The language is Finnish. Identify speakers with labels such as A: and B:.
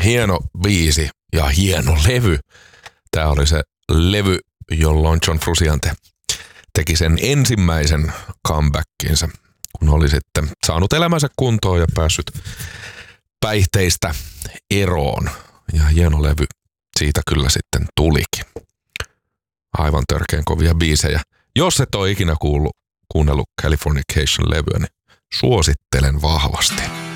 A: hieno biisi ja hieno levy. Tämä oli se levy, jolloin John Frusciante teki sen ensimmäisen comebackinsa, kun oli sitten saanut elämänsä kuntoon ja päässyt päihteistä eroon. Ja hieno levy siitä kyllä sitten tulikin. Aivan törkeän kovia biisejä. Jos et ole ikinä kuunnellut Californication-levyä, niin suosittelen vahvasti.